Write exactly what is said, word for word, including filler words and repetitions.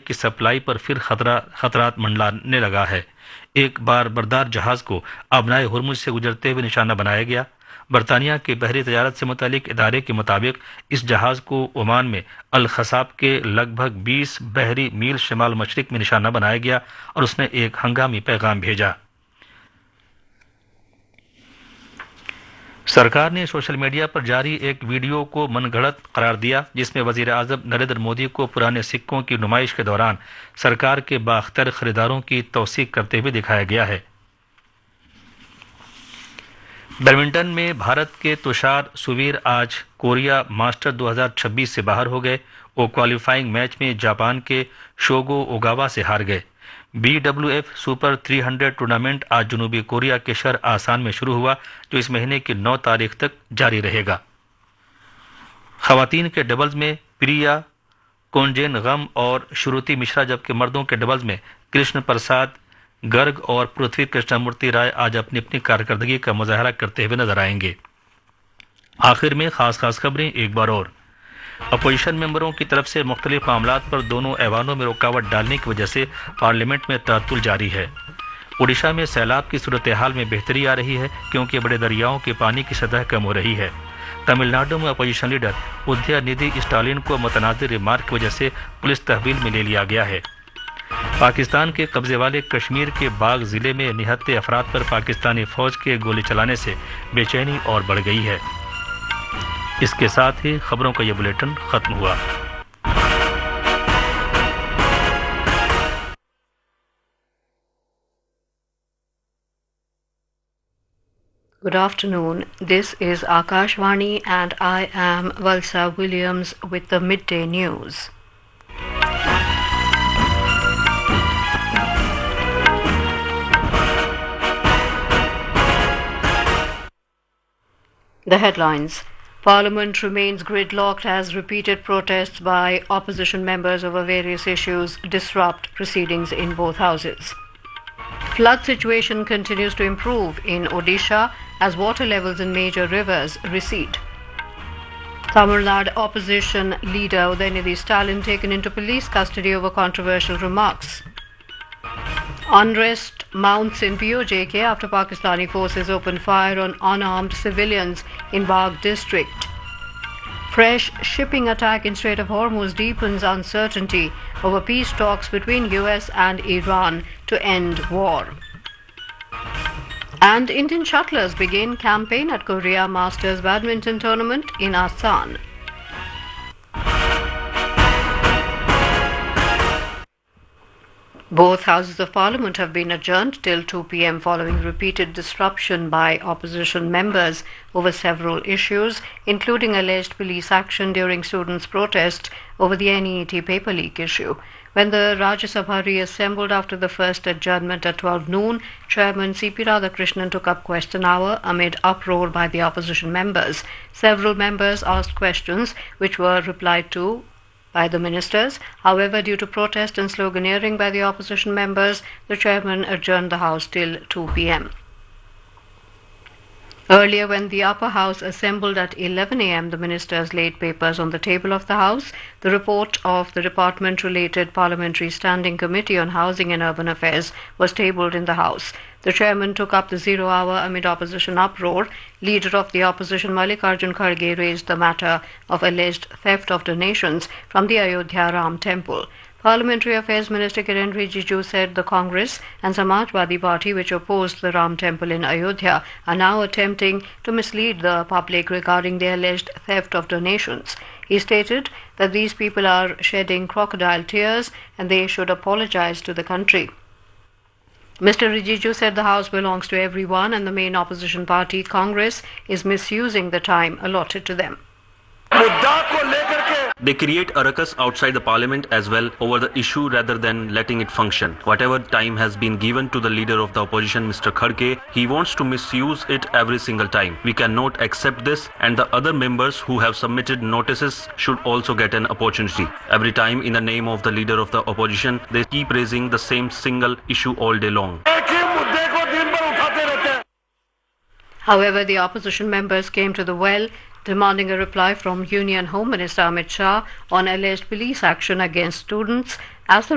की सप्लाई पर फिर खतरा खतरात मंडलाने लगा है। एक बार बरदार जहाज को अबनाए हुर्मुज से गुजरते हुए निशाना बनाया गया। बरतानिया के बहरी तजारत से मुतालिक इदारे के मुताबिक इस जहाज को ओमान में अल खसाब के लगभग बीस बहरी मील शिमाल मशरिक में निशाना बनाया गया और उसने एक हंगामी पैगाम भेजा। सरकार ने सोशल मीडिया पर जारी एक वीडियो को मनगढ़ंत करार दिया, जिसमें वजीर आजम नरेंद्र मोदी को पुराने सिक्कों की नुमाइश के दौरान सरकार के बाख्तर खरीदारों की तौसीक करते हुए दिखाया गया है। बैडमिंटन में भारत के तुषार सुवीर आज कोरिया मास्टर दो हज़ार छब्बीस से बाहर हो गए। वो क्वालिफाइंग मैच में जापान के शोगो ओगावा से हार गए। बी डब्ल्यू एफ सुपर तीन सौ टूर्नामेंट आज जनूबी कोरिया के शहर आसान में शुरू हुआ, जो इस महीने की नौ तारीख तक जारी रहेगा। खवातीन के डबल्स में प्रिया कोंजेन गम और श्रुति मिश्रा, जबकि मर्दों के डबल्स में कृष्ण प्रसाद गर्ग और पृथ्वी कृष्णमूर्ति राय आज अपनी अपनी कारकर्दगी का मुजाहरा करते हुए नजर आएंगे। आखिर में खास खास खबरें एक बार और। अपोजिशन मेंबरों की तरफ से मुख्तलिफ मामलात पर दोनों ऐवानों में रुकावट डालने की वजह से पार्लियामेंट में तअत्तुल जारी है। उड़ीसा में सैलाब की सूरत हाल में बेहतरी आ रही है, क्योंकि बड़े दरियाओं के पानी की सतह कम हो रही है। तमिलनाडु में अपोजिशन लीडर उदयनिधि स्टालिन को मुतनाज़िर रिमार्क की वजह से पुलिस तहवील में ले लिया गया है। पाकिस्तान के कब्जे वाले कश्मीर के बाग जिले में निहत्ते अफराद पर पाकिस्तानी फौज के गोली चलाने से बेचैनी और बढ़ गई है। इसके साथ ही खबरों का यह बुलेटिन खत्म हुआ। Good afternoon. This is Akashvani and I am Valsa Williams with the midday news. The headlines. Parliament remains gridlocked as repeated protests by opposition members over various issues disrupt proceedings in both houses. Flood situation continues to improve in Odisha as water levels in major rivers recede. Tamil Nadu opposition leader Udayanidhi Stalin taken into police custody over controversial remarks. Unrest mounts in P O J K after Pakistani forces opened fire on unarmed civilians in Bagh district. Fresh shipping attack in Strait of Hormuz deepens uncertainty over peace talks between U S and Iran to end war. And Indian shuttlers begin campaign at Korea Masters Badminton Tournament in Asan. Both houses of parliament have been adjourned till two p m following repeated disruption by opposition members over several issues, including alleged police action during students' protest over the N E E T paper leak issue. When the Rajya Sabha reassembled after the first adjournment at twelve noon, Chairman C P Radhakrishnan took up question hour amid uproar by the opposition members. Several members asked questions which were replied to by the ministers. However, due to protest and sloganeering by the opposition members, the chairman adjourned the House till two p m Earlier, when the upper house assembled at eleven a m, the ministers laid papers on the table of the House. The report of the department-related Parliamentary Standing Committee on Housing and Urban Affairs was tabled in the House. The chairman took up the zero hour amid opposition uproar. Leader of the opposition Mallikarjun Kharge raised the matter of alleged theft of donations from the Ayodhya Ram Temple. Parliamentary Affairs Minister Kiren Rijiju said the Congress and Samajwadi Party, which opposed the Ram Temple in Ayodhya, are now attempting to mislead the public regarding the alleged theft of donations. He stated that these people are shedding crocodile tears and they should apologize to the country. Mister Rijiju said the House belongs to everyone and the main opposition party, Congress, is misusing the time allotted to them. They create a ruckus outside the parliament as well over the issue rather than letting it function. Whatever time has been given to the leader of the opposition, Mister Kharge, he wants to misuse it every single time. We cannot accept this, and the other members who have submitted notices should also get an opportunity. Every time in the name of the leader of the opposition, they keep raising the same single issue all day long. However, the opposition members came to the well, demanding a reply from Union Home Minister Amit Shah on alleged police action against students as the